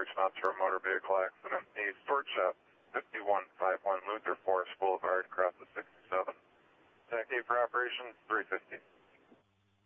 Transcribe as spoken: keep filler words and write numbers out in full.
reaching out to a motor vehicle accident. A Ford shop, fifty-one fifty-one Luther Forest Boulevard, across the sixty-seven. Tech eight for operations, three fifty.